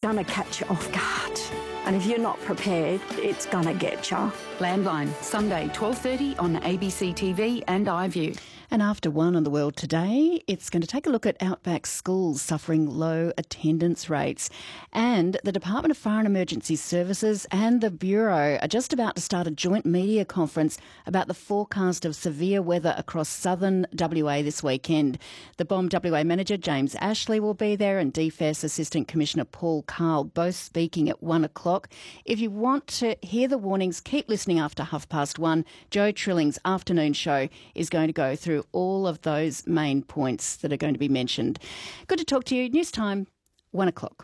going to catch you off guard. And if you're not prepared, it's going to get you. Landline, Sunday, 12:30 on ABC TV and iView. And after 1 on the World Today, it's going to take a look at Outback schools suffering low attendance rates. And the Department of Fire and Emergency Services and the Bureau are just about to start a joint media conference about the forecast of severe weather across southern WA this weekend. The BOM WA manager, James Ashley, will be there, and DFES Assistant Commissioner Paul Carl, both speaking at 1 o'clock. If you want to hear the warnings, keep listening after 1:30. Joe Trilling's afternoon show is going to go through all of those main points that are going to be mentioned. Good to talk to you. News time, 1 o'clock.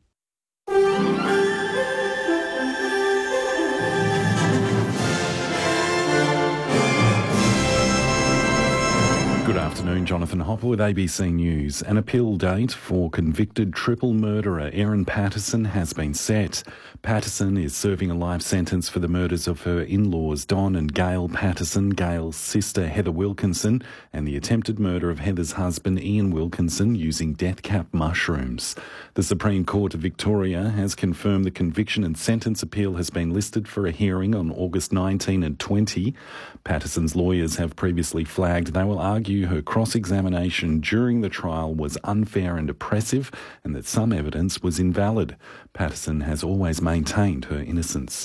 Good afternoon, Jonathan Hopper with ABC News. An appeal date for convicted triple murderer Erin Patterson has been set. Patterson is serving a life sentence for the murders of her in-laws Don and Gail Patterson, Gail's sister Heather Wilkinson, and the attempted murder of Heather's husband Ian Wilkinson using death cap mushrooms. The Supreme Court of Victoria has confirmed the conviction and sentence appeal has been listed for a hearing on August 19 and 20. Patterson's lawyers have previously flagged they will argue her cross-examination during the trial was unfair and oppressive and that some evidence was invalid. Patterson has always maintained her innocence.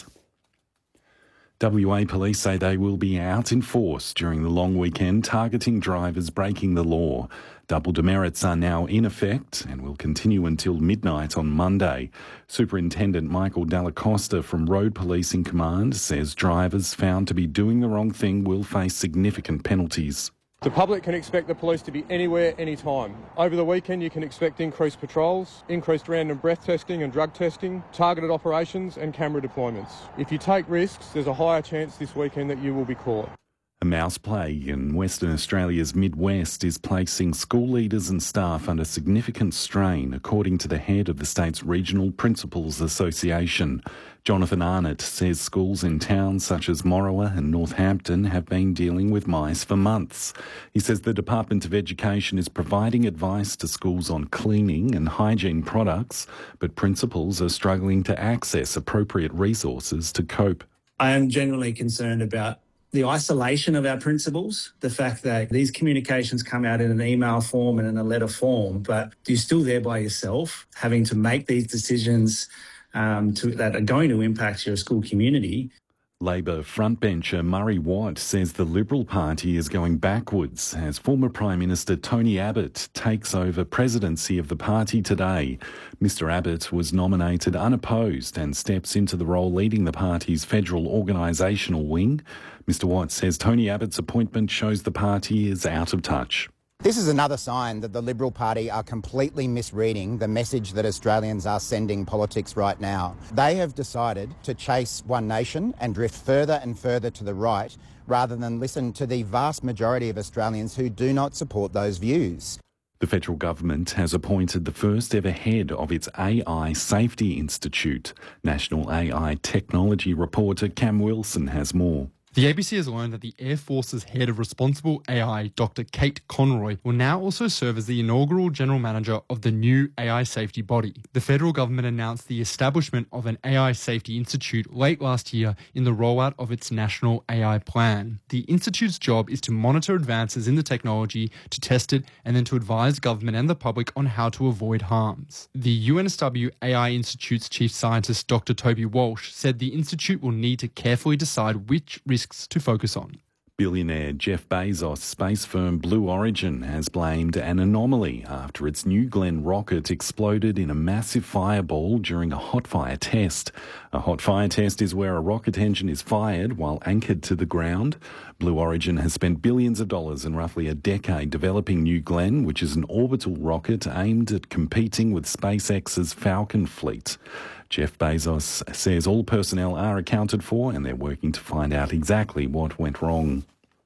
WA police say they will be out in force during the long weekend, targeting drivers breaking the law. Double demerits are now in effect and will continue until midnight on Monday. Superintendent Michael Dallacosta from Road Policing Command says drivers found to be doing the wrong thing will face significant penalties. The public can expect the police to be anywhere, anytime. Over the weekend you can expect increased patrols, increased random breath testing and drug testing, targeted operations and camera deployments. If you take risks, there's a higher chance this weekend that you will be caught. A mouse plague in Western Australia's Midwest is placing school leaders and staff under significant strain, according to the head of the state's Regional Principals Association. Jonathan Arnott says schools in towns such as Morawa and Northampton have been dealing with mice for months. He says the Department of Education is providing advice to schools on cleaning and hygiene products, but principals are struggling to access appropriate resources to cope. I am genuinely concerned about the isolation of our principals, the fact that these communications come out in an email form and in a letter form, but you're still there by yourself, having to make these decisions that are going to impact your school community. Labor frontbencher Murray Watt says the Liberal Party is going backwards as former Prime Minister Tony Abbott takes over presidency of the party today. Mr Abbott was nominated unopposed and steps into the role leading the party's federal organisational wing. Mr Watt says Tony Abbott's appointment shows the party is out of touch. This is another sign that the Liberal Party are completely misreading the message that Australians are sending politics right now. They have decided to chase One Nation and drift further and further to the right rather than listen to the vast majority of Australians who do not support those views. The federal government has appointed the first ever head of its AI Safety Institute. National AI Technology reporter Cam Wilson has more. The ABC has learned that the Air Force's head of responsible AI, Dr. Kate Conroy, will now also serve as the inaugural general manager of the new AI safety body. The federal government announced the establishment of an AI Safety Institute late last year in the rollout of its national AI plan. The institute's job is to monitor advances in the technology, to test it, and then to advise government and the public on how to avoid harms. The UNSW AI Institute's chief scientist, Dr. Toby Walsh, said the institute will need to carefully decide which risks to focus on. Billionaire Jeff Bezos' space firm Blue Origin has blamed an anomaly after its New Glenn rocket exploded in a massive fireball during a hot fire test. A hot fire test is where a rocket engine is fired while anchored to the ground. Blue Origin has spent billions of dollars in roughly a decade developing New Glenn, which is an orbital rocket aimed at competing with SpaceX's Falcon fleet. Jeff Bezos says all personnel are accounted for and they're working to find out exactly what went wrong.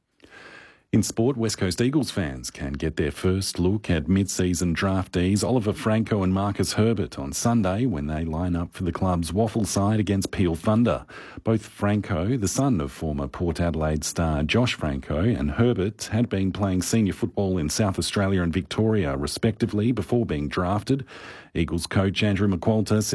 In sport, West Coast Eagles fans can get their first look at mid-season draftees Oliver Franco and Marcus Herbert on Sunday when they line up for the club's waffle side against Peel Thunder. Both Franco, the son of former Port Adelaide star Josh Franco, and Herbert had been playing senior football in South Australia and Victoria respectively before being drafted. Eagles coach Andrew McQualter